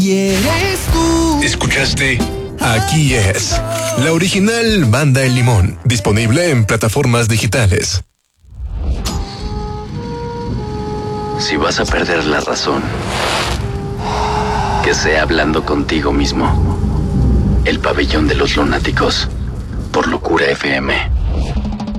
Y eres tú. ¿Escuchaste? Aquí es la original Banda El Limón, disponible en plataformas digitales. Si vas a perder la razón, que sea hablando contigo mismo. El Pabellón de los Lunáticos, por Locura FM.